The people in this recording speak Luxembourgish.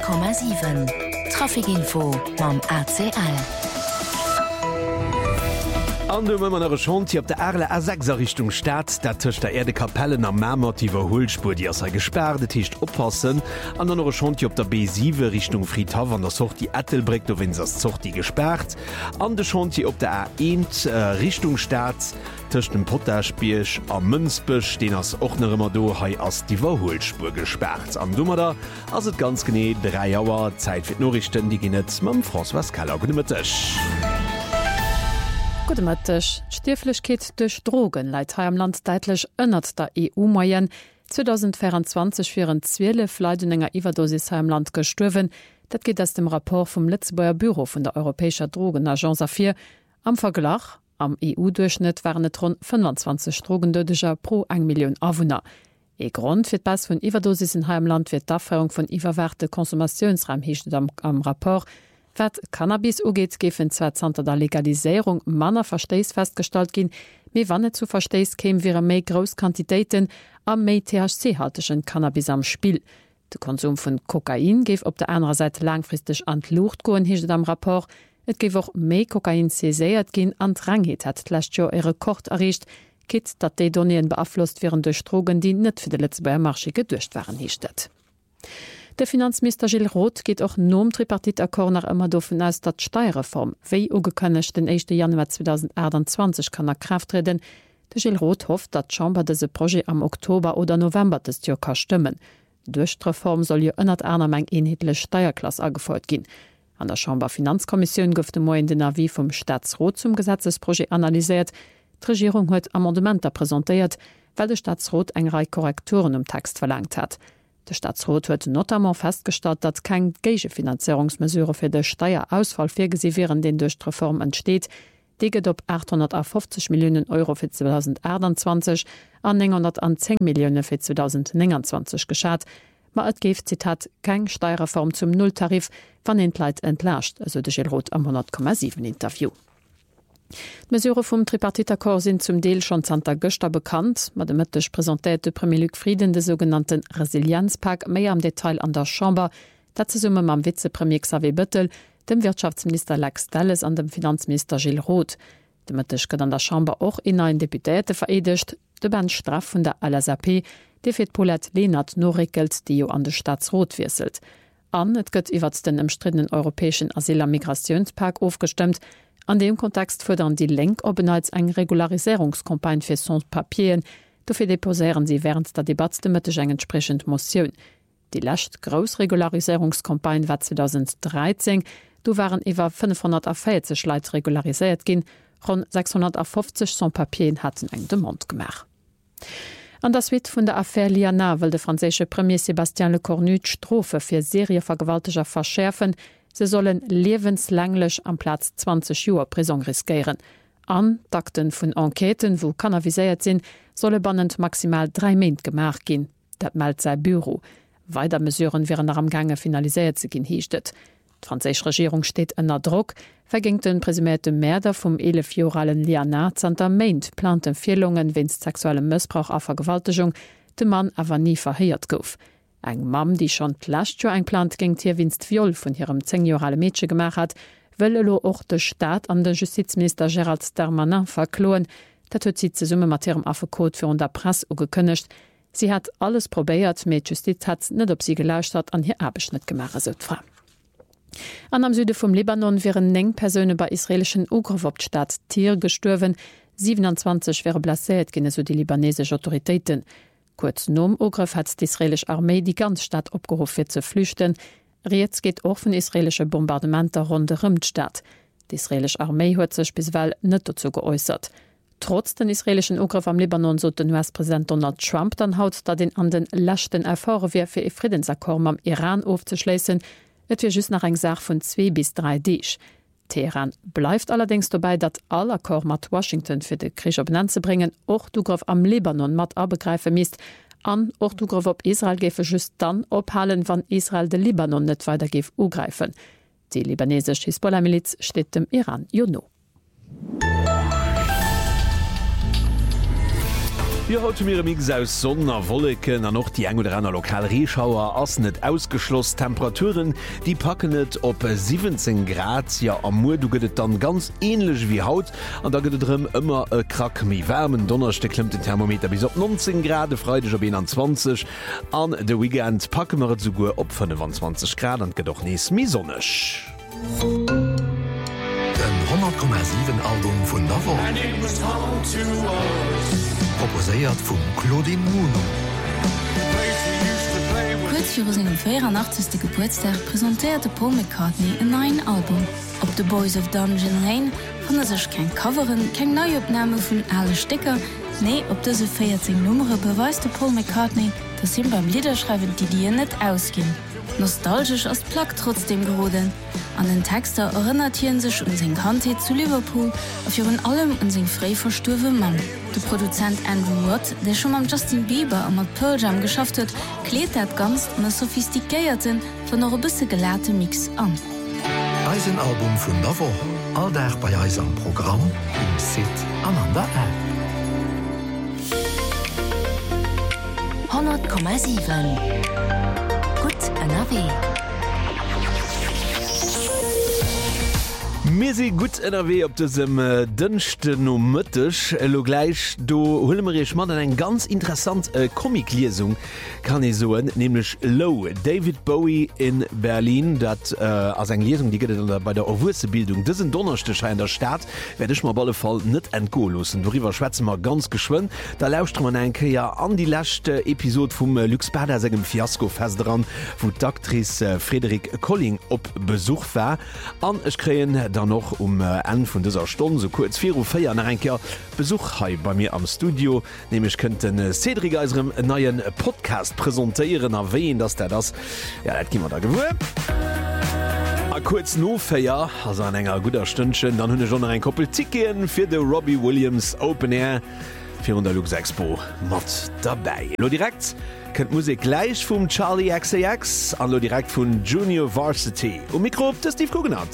100,7 Trafikinfo mam ACL. An man Chanti op der Erle A6er Richtung Stadt, dat tcht der Erdekapellen am Mermotiver Hulspur, die as gesperrt, Tischcht oppassen. An der Chanti op der B7 Richtung Friedhof an der Socht die Ettelbrick, do wenn as Zocht die gesperrt. An de Chanti op der A1 Richtung Stadt, tcht dem Pottaschbiersch am Münzbech, den ass ochner immer do hai ass die Hulspur gesperrt. Am Dummer da ass et ganz gené 3 Jauer Zeit fir Norrichten, die ginnet mam François Keller gëmmetech. Gutmëttech Stierflechkeet duch Drogen leit ha am Land deitlech ënnert der EU-Moien 2024 viren 12 Leideninger Iwerdosis ha im Land gestuerwen. Dat geht ass dem Rapport vum Litzbauer Büro vun der Europäischer Drogenagence afir. Am Verglach am EU-Durchschnitt waren et rund 25 Drogendödeger pro 1 Million Awohner. Grund fir d'Bas vun Iwerdosis in Heimland fir d'Afferung vun iwwerwerte Konsumationsraum heecht am Rapport. Wat Cannabis ugeet gefen Zter der Legalisierung Manner verstees festgestalt gin, méi wann zu verstees kéim wie méi Gros Quantitéiten am méi THC-halteschen Cannabis am Spiel. De Konsum vun Kokain geef op der anderen Seite langfristig an Luucht goen heecht am Rapport. Et geef och méi Kokain seséiert gin an Drangheet hat d'lächt Jo e Rekord erreicht, kit dat déi Donien beaflosst wären durch Drogen, die net fir de Litzbauer Marché gedurcht waren hiechtet. Der Finanzminister Gilles Roth geht auch nom Tripartitakkord nach immer davon aus, dat Steuerreform wéi ugekënnecht den 1. Januar 2021 kann Kraft treten. De Gilles Roth hofft, dat Chamber dese Projekt am Oktober oder November des Jahr kann stimmen. Durch die Reform soll jo ënnert einer eng enhetlech Steuerklasse angefolgt gin. An der Chamber Finanzkommission gouf de Moien den Avis vom Staatsrat zum Gesetzesprojekt analysiert. Die Regierung huet Amendementer präsentiert, weil der Staatsrat eng Reihe Korrekturen im Text verlangt hat. Der Staatsrat huet notamment festgestellt, dat kein geige Finanzierungsmesure fir de Steuerausfall firgesi wären, den durch die Reform entsteht. Deget op 850 Millionen Euro für 2021 an 910 Millionen für 2029 geschat. Ma et geft Zitat kein Steuerreform zum Nulltarif van den Leit entlarcht, also de Gilles Roth am 100,7 Interview. Die Mesure vom Tripartitakkord sind zum Deel schon Santa Göster bekannt. Mathematisch präsentierte Premier Luc Frieden den sogenannten Resilienzpakt mehr am Detail an der Chamber. Dazu summe am Vizepremier Xavier Bettel, dem Wirtschaftsminister Lex Delles an dem Finanzminister Gilles Roth. Dematisch kann an der Chamber auch in ein Deputäte veredigt, de Band Straf von der LSAP, die fir Paulette Lehnert nur regelt, die an den Staatsrat wirselt. An et gëtt iwwer den umstrittenen europäischen Asyl- und Migrationspakt aufgestimmt. An dem Kontext fördern die Lenkopenheits eng Regularisierungskampagne fir Sans-Papien, dofir deposieren sie während der Debatte mit eng entsprechend Motion. Die lächt Großregularisierungskampagne war 2013, du waren iwwer 540 Leiit regularisiert gin, rund 650 Sans-Papien hatten eng de Mund gemacht. An der Suite vun der Affaire Liana will de franzésche Premier Sébastien Lecornu Strophe fir Serievergewaltiger verschärfen. Sie sollen lebenslänglich am Platz 20 Jahre Prison riskieren. An Dakten vun Enqueten, wo kannaviséiert sinn, solle bannend maximal 3 Monate gemacht gin. Dat meldt sein Büro. Weiter Mesuren wären nach am Gange finalisiert ze gin hiechtet. Die französische Regierung steht ënner Druck, verging den präsumierte Mörder vom 11-jährigen Liana Santa Maint plant Empfehlungen wenn's sexuellem Missbrauch a Vergewaltigung, de Mann aber nie verheiert gouf. Eng Mam, die schon d'lächt Jo eng Plant géng Tierwinst Viol vun hirem 10-jährige Mädchen gemacht hat, wëlle lo och de Staat an den Justizminister Gérald Darmanin verkloen, dat huet sie ze Summe mat ihrem Affekot fir der Presse ugekënnecht. Sie hat alles probéiert, méi Justiz hat net op sie gelauscht hat an hier Abbeschnitt gemacht so fra. An am Süde vom Libanon wären 9 Personen bei israelischen Ugriff op d'Stadt Tyr gestuerwen, 27 wäre blessiert, gene so die libanesische Autoritäten. Kurz nom Ugriff hat die israelische Armee die ganze Stadt opgerufen zu flüchten. Jetzt geht auch von israelische Bombardementer rund die Stadt. Die israelische Armee hat sich bisweilen nicht dazu geäußert. Trotz den israelischen Ugriff am Libanon so den US-Präsident Donald Trump dann haut, da den an den letzten erfahren wir für ein Friedensakkord am Iran aufzuschließen, wird wir just nach einer Sache von 2 bis 3 Dich. Teheran bleibt allerdings dabei, dat alle Akkord mat Washington für den Krieg op zu bringen, auch Zugriff am Libanon mat abgreifen misst, an auch Zugriff op Israel gefe just dann ophalen, wann Israel de Libanon net weiter gef ugreifen. Die libanesische Hisbollah-Miliz steht dem Iran Juno. Ja, haut mir Mix aus Sonner Wolleken an noch die eng oder einer Lokalreschauer ass net ausgeschloss Temperaturen, die packen net op 17 Grad ja am Mu du gëtt dann ganz ähnlich wie haut an da gëtt drin immer e krack mi wärmen Donnerste klemmt den Thermometer bis op 19 Grad Freitag op 21 an de Weekend packen wir zu go op 25 Grad an doch nees mi sonnech. 100,7 Album vun Navo Proposéiert vum Claudine Muno. Kurz für seinen 84. Geburtstag präsentierte Paul McCartney ein neues Album. Ob The Boys of Dungeon Lane fand sich kein Coverin, keine Neuaufnahme von alle Sticker. Nee, ob diese 14 Nummern beweist Paul McCartney, dass ihm beim Liederschreiben die Ideen nicht ausgehen. Nostalgisch als Plug trotzdem geworden. An den Texter erinnert ihn sich an seine Kindheit zu Liverpool, auf ihren allem an seinen frei verstorbenen Mann. Der Produzent Andrew Watt, der schon mit Justin Bieber und mit Pearl Jam geschafft hat, klärt das ganz einen sophistikierten, von einer ein bisschen gelehrten Mix an. Ein Album von Navo, all bei unserem Programm im Sit an der App. 100,7 Gut NRW. Mir se gut NRW op diesem dünchte no Mëttech lo gleich do hulmerich mat eng ganz interessant Comic-Lesung kann ich so nämlich Low David Bowie in Berlin dat as eng Lesung die gëtt bei der Owursebildung diesen Donnerste schein der Staat werde ich mal balle Fall net entgolossen worüber schwätzen mal ganz geschwun da lauscht man enke ja an die lachte Episode vum Luxbader segem Fiasko fest dran wo Aktrice Frederik Colling op Besuch war an ich kreen dann noch en von dieser Stunde so kurz 4:04 Enker Besuch hei bei mir am Studio nämlich könnten Cedric aus dem neuen Podcast präsentieren erwähnen dass der das ja das gehen wir da gewöhnt kurz nofeier also ein enger guter Stündchen dann hunne schon ein Koppelticken für de Robbie Williams Open Air 400 Lux Expo mat dabei lo direkt könnt Musik gleich vom Charlie XCX an lo direkt von Junior Varsity Mikro das Steve Cogenat